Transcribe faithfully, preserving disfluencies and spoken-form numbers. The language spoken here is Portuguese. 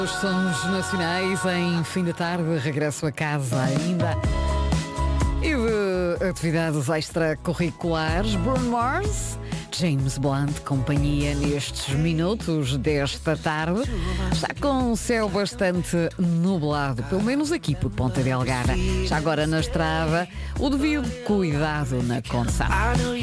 Os sons nacionais em fim de tarde, regresso a casa ainda. E de atividades extracurriculares, Bruno Mars, James Blunt, companhia nestes minutos desta tarde. Está com um céu bastante nublado, pelo menos aqui por Ponta Delgada. Já agora na estrada, o devido cuidado na condução.